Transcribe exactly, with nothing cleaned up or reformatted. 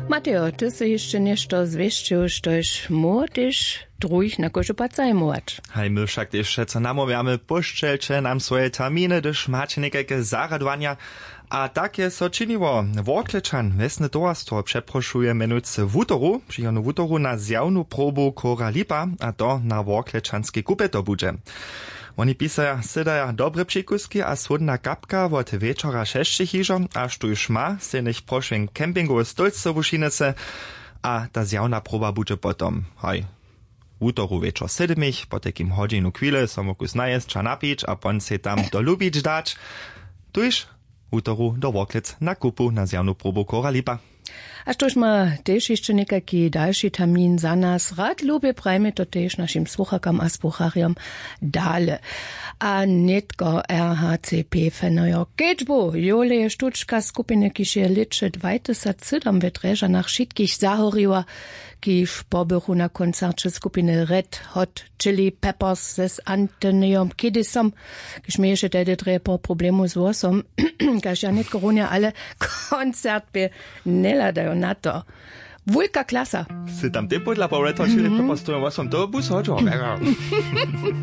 Mateo, ty si jeszcze nešto zwieszczył, štož môžeš druhých na kožu pacajmovať. Hej, my však jeszcze co namowiamy, puszczelcze nam swoje terminy, gdyż macie niekajke zaradwania, a takie so czyniło. Worklečan, wesne towarstwo, przeproszuje menujce wutoru, przyjonu wutoru na zjawnu probu Kora Lipa, a to na worklečanskiej kupie to bude. Oni pisaja, sedaja dobre przykuski a słodna kapka od wieczora sześciu hiżo, aż tu już ma, se nich proszeń kempingowe stolce wušinice, a ta zjawna proba bude potom. Hej. Wutoru wieczor sedmich, po takim hodzinu chwile so mokus najeść, cza napić, a pon se tam dolubić dać. Tuż wutoru do Worklec na kupu na zjawnu probu Kora Lipa. A štož ma tež jeszcze nekaki další termin za nas, rad lubię prajmy to tež našim sluchakam a slucharjam dale. A netko R H C P fenojo kedžbu, jole je štučka skupine, kiž je liče dvajset sedem vetreža nach šitkih zahoriva, kiž pobychu na koncercie skupiny Red Hot Chili Peppers z Antoniom Kiddisom, kiž mi ještě tedy trepo problemu s vosom, kaž ja netko runja, ale koncert by neladajo na to. Vulka klasa. Si tam ty podľa Red Hot Chili Peppers, to je vasom to bus hoďo.